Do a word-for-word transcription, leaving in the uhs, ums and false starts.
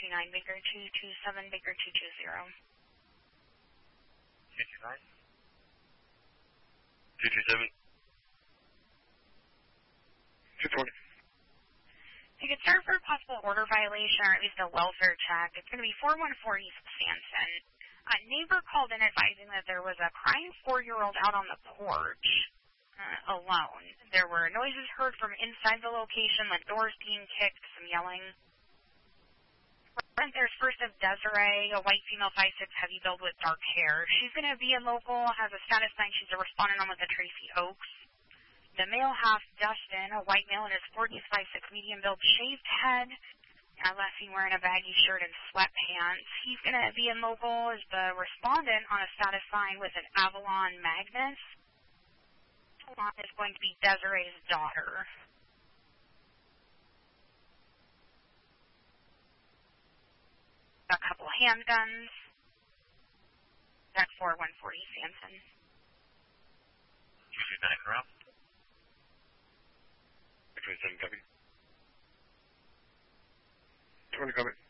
nine Baker two two seven Baker two two zero. two two nine? two two seven? two twenty. You could start for a possible order violation or at least a welfare check. It's going to be four one four East Sanson. A neighbor called in advising that there was a crying four-year-old out on the porch uh, alone. There were noises heard from inside the location, like doors being kicked, some yelling. There's first of Desiree, a white female five six heavy build with dark hair. She's going to be a local, has a status sign. She's a respondent on with the Tracy Oaks. The male half, Dustin, a white male in his forties, five six medium build, shaved head. Uh, last seen wearing a baggy shirt and sweatpants. He's going to be in local as the respondent on a status sign with an Avalon Magnus. Avalon is going to be Desiree's daughter. A couple handguns. Deck four one forty Sanson. two two nine round. twenty-seven copy. twenty copy.